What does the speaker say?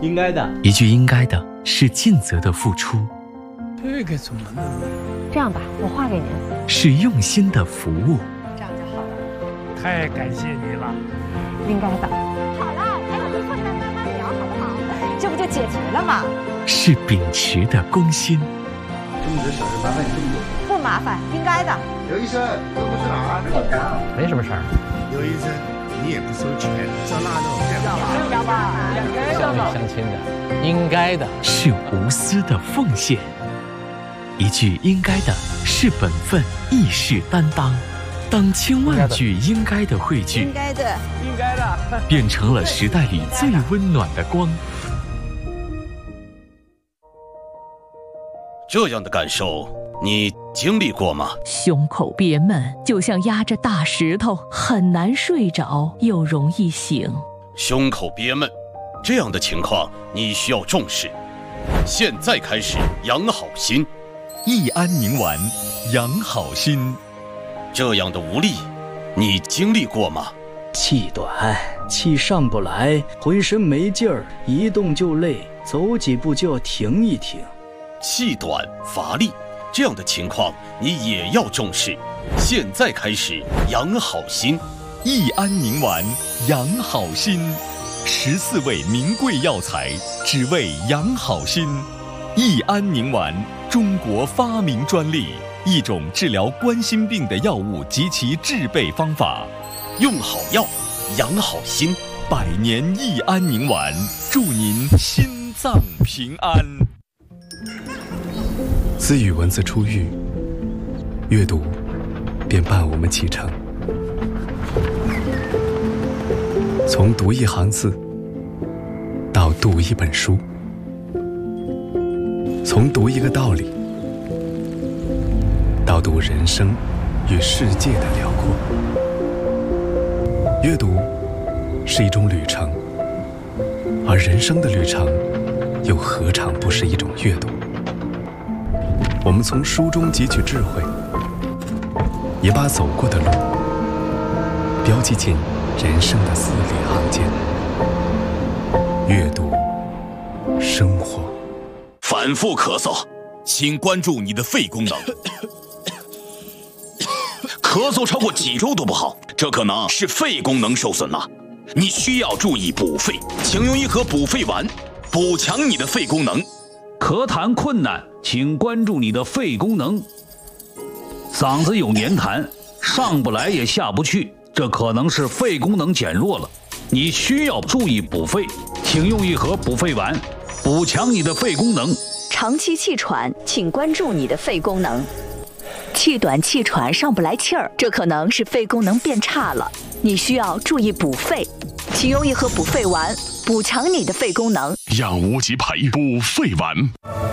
应该的。 一句应该的是尽责的付出， 这个怎么弄？ 这样吧，我画给您。 是用心的服务。 这样就好了。 太感谢你了。 应该的。好了，还有困难慢慢聊，好不好？这不就解决了吗？ 是秉持的公心。 种植小事麻烦你这么多。 不麻烦，应该的。 刘医生，这不是哪儿？ 没什么事儿。 刘医生，你也不收钱，这腊肉要吧？ 乡里乡亲的，应该的。 是无私的奉献。一句应该的是本分，亦是担当。当千万句应该的汇聚， 应该的， 应该的， 变成了时代里最温暖的光。 这样的感受你经历过吗？ 胸口憋闷，就像压着大石头，很难睡着，又容易醒。 胸口憋闷，这样的情况你需要重视。现在开始养好心， 益安宁丸，养好心。 这样的无力，你经历过吗？ 气短，气上不来，浑身没劲儿，一动就累，走几步就要停一停。 气短乏力，这样的情况你也要重视。现在开始养好心， 益安宁丸，养好心。14味名贵药材，只为养好心。益安宁丸，中国发明专利，一种治疗冠心病的药物及其制备方法。 用好药，养好心。 100年益安宁丸，祝您心脏平安。 自与文字初遇，阅读便伴我们启程。从读一行字，到读一本书，从读一个道理，到读人生与世界的辽阔。阅读是一种旅程，而人生的旅程又何尝不是一种阅读？我们从书中汲取智慧，也把走过的路标记进人生的字里行间。阅读，生活。 反复咳嗽，请关注你的肺功能。咳嗽超过几周都不好，这可能是肺功能受损了。你需要注意补肺，请用一盒补肺丸，补强你的肺功能。 咳痰困难，请关注你的肺功能。嗓子有黏痰，上不来也下不去，这可能是肺功能减弱了。你需要注意补肺，请用一盒补肺丸，补强你的肺功能。 长期气喘，请关注你的肺功能。气短气喘上不来气儿，这可能是肺功能变差了，你需要注意补肺，请用一盒补肺丸，补强你的肺功能。 养无极培补肺丸。